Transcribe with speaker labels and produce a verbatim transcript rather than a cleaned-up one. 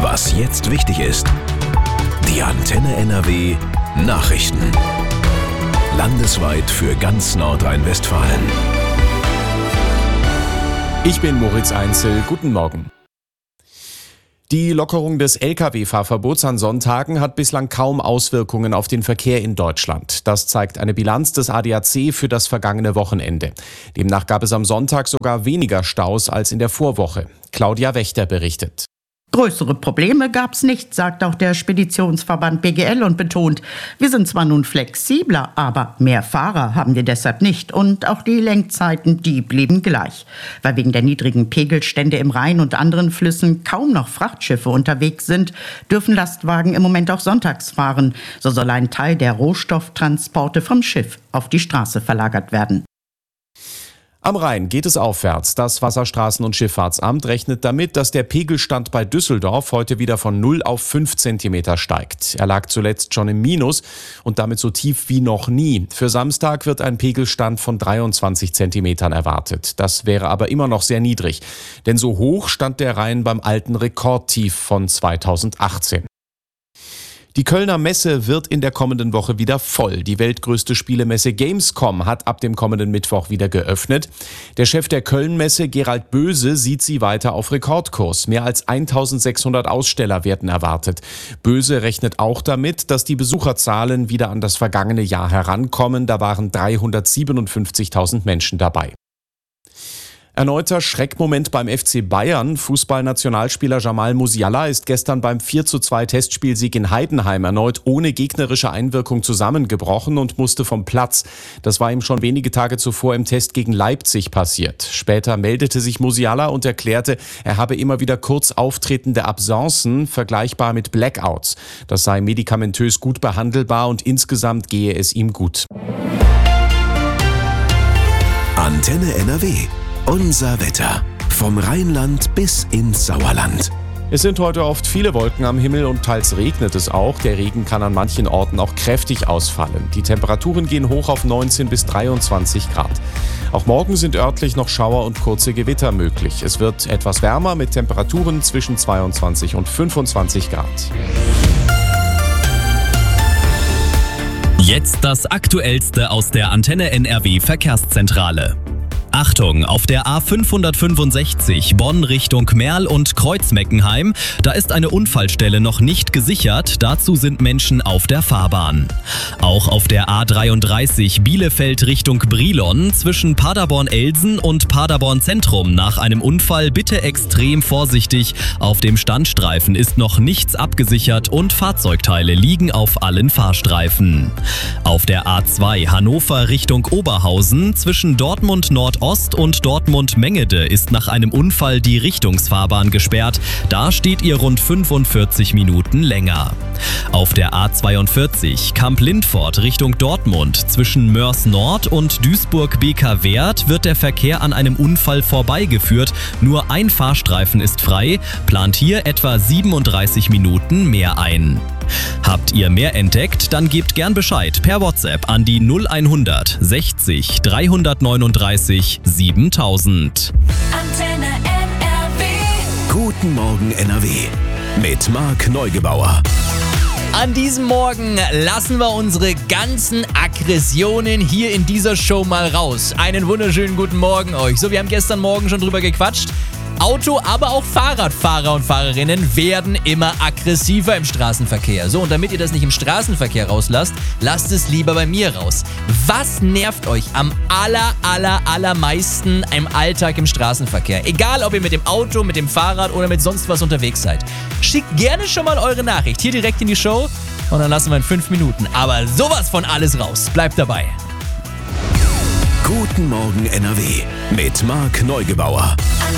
Speaker 1: Was jetzt wichtig ist. Die Antenne N R W Nachrichten. Landesweit für ganz Nordrhein-Westfalen.
Speaker 2: Ich bin Moritz Einzel. Guten Morgen. Die Lockerung des L K W-Fahrverbots an Sonntagen hat bislang kaum Auswirkungen auf den Verkehr in Deutschland. Das zeigt eine Bilanz des A D A C für das vergangene Wochenende. Demnach gab es am Sonntag sogar weniger Staus als in der Vorwoche. Claudia Wächter berichtet.
Speaker 3: Größere Probleme gab's nicht, sagt auch der Speditionsverband B G L und betont, wir sind zwar nun flexibler, aber mehr Fahrer haben wir deshalb nicht und auch die Lenkzeiten, die blieben gleich. Weil wegen der niedrigen Pegelstände im Rhein und anderen Flüssen kaum noch Frachtschiffe unterwegs sind, dürfen Lastwagen im Moment auch sonntags fahren. So soll ein Teil der Rohstofftransporte vom Schiff auf die Straße verlagert werden.
Speaker 2: Am Rhein geht es aufwärts. Das Wasserstraßen- und Schifffahrtsamt rechnet damit, dass der Pegelstand bei Düsseldorf heute wieder von null auf fünf Zentimeter steigt. Er lag zuletzt schon im Minus und damit so tief wie noch nie. Für Samstag wird ein Pegelstand von dreiundzwanzig Zentimetern erwartet. Das wäre aber immer noch sehr niedrig, denn so hoch stand der Rhein beim alten Rekordtief von zweitausendachtzehn. Die Kölner Messe wird in der kommenden Woche wieder voll. Die weltgrößte Spielemesse Gamescom hat ab dem kommenden Mittwoch wieder geöffnet. Der Chef der Köln-Messe, Gerald Böse, sieht sie weiter auf Rekordkurs. Mehr als eintausendsechshundert Aussteller werden erwartet. Böse rechnet auch damit, dass die Besucherzahlen wieder an das vergangene Jahr herankommen. Da waren dreihundertsiebenundfünfzigtausend Menschen dabei. Erneuter Schreckmoment beim F C Bayern. Fußballnationalspieler Jamal Musiala ist gestern beim vier zu zwei Testspielsieg in Heidenheim erneut ohne gegnerische Einwirkung zusammengebrochen und musste vom Platz. Das war ihm schon wenige Tage zuvor im Test gegen Leipzig passiert. Später meldete sich Musiala und erklärte, er habe immer wieder kurz auftretende Absenzen, vergleichbar mit Blackouts. Das sei medikamentös gut behandelbar und insgesamt gehe es ihm gut.
Speaker 1: Antenne N R W. Unser Wetter. Vom Rheinland bis ins Sauerland.
Speaker 2: Es sind heute oft viele Wolken am Himmel und teils regnet es auch. Der Regen kann an manchen Orten auch kräftig ausfallen. Die Temperaturen gehen hoch auf neunzehn bis dreiundzwanzig Grad. Auch morgen sind örtlich noch Schauer und kurze Gewitter möglich. Es wird etwas wärmer mit Temperaturen zwischen zweiundzwanzig und fünfundzwanzig Grad.
Speaker 4: Jetzt das Aktuellste aus der Antenne N R W Verkehrszentrale. Achtung, auf der A fünfhundertfünfundsechzig Bonn Richtung Merl und Kreuzmeckenheim, da ist eine Unfallstelle noch nicht gesichert, dazu sind Menschen auf der Fahrbahn. Auch auf der A dreiunddreißig Bielefeld Richtung Brilon zwischen Paderborn-Elsen und Paderborn-Zentrum nach einem Unfall bitte extrem vorsichtig. Auf dem Standstreifen ist noch nichts abgesichert und Fahrzeugteile liegen auf allen Fahrstreifen. Auf der A zwei Hannover Richtung Oberhausen zwischen Dortmund Nordost und Dortmund-Mengede ist nach einem Unfall die Richtungsfahrbahn gesperrt. Da steht ihr rund fünfundvierzig Minuten länger. Auf der A zweiundvierzig Kamp-Lindfort Richtung Dortmund zwischen Mörs Nord und Duisburg-B K-Wert wird der Verkehr an einem Unfall vorbeigeführt. Nur ein Fahrstreifen ist frei, plant hier etwa siebenunddreißig Minuten mehr ein. Habt ihr mehr entdeckt? Dann gebt gern Bescheid per WhatsApp an die null hundert sechzig dreihundertneununddreißig siebentausend.
Speaker 5: Antenne N R W.
Speaker 1: Guten Morgen N R W mit Marc Neugebauer.
Speaker 6: An diesem Morgen lassen wir unsere ganzen Aggressionen hier in dieser Show mal raus. Einen wunderschönen guten Morgen euch. So, wir haben gestern Morgen schon drüber gequatscht. Auto, aber auch Fahrradfahrer und Fahrerinnen werden immer aggressiver im Straßenverkehr. So, und damit ihr das nicht im Straßenverkehr rauslasst, lasst es lieber bei mir raus. Was nervt euch am aller, aller, allermeisten im Alltag im Straßenverkehr? Egal, ob ihr mit dem Auto, mit dem Fahrrad oder mit sonst was unterwegs seid. Schickt gerne schon mal eure Nachricht hier direkt in die Show und dann lassen wir in fünf Minuten aber sowas von alles raus. Bleibt dabei.
Speaker 1: Guten Morgen N R W mit Marc Neugebauer.